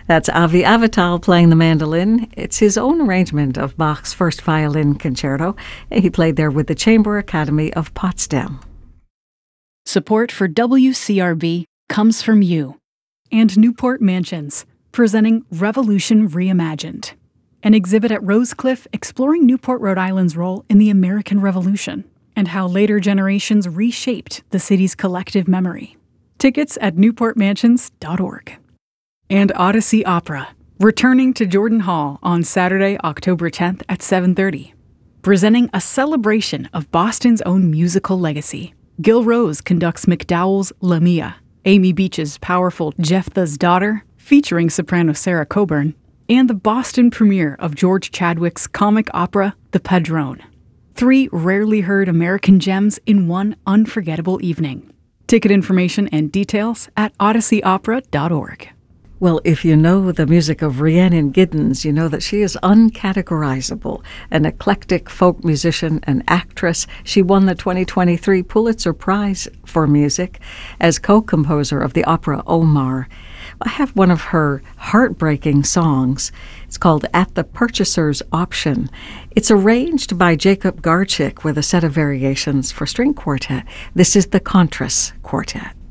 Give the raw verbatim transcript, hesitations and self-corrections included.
That's Avi Avital playing the mandolin. It's his own arrangement of Bach's first violin concerto. He played there with the Chamber Academy of Potsdam. Support for W C R B comes from you and Newport Mansions, presenting Revolution Reimagined, an exhibit at Rosecliff exploring Newport, Rhode Island's role in the American Revolution and how later generations reshaped the city's collective memory. Tickets at newport mansions dot org. And Odyssey Opera, returning to Jordan Hall on Saturday, October tenth at seven thirty, presenting a celebration of Boston's own musical legacy. Gil Rose conducts MacDowell's Lamia, Amy Beach's powerful Jephthah's Daughter, featuring soprano Sarah Coburn, and the Boston premiere of George Chadwick's comic opera, The Padrone. Three rarely heard American gems in one unforgettable evening. Ticket information and details at odyssey opera dot org. Well, if you know the music of Rhiannon Giddens, you know that she is uncategorizable, an eclectic folk musician and actress. She won the twenty twenty-three Pulitzer Prize for Music as co-composer of the opera Omar. I have one of her heartbreaking songs. It's called At the Purchaser's Option. It's arranged by Jacob Garchik with a set of variations for string quartet. This is the Contras Quartet.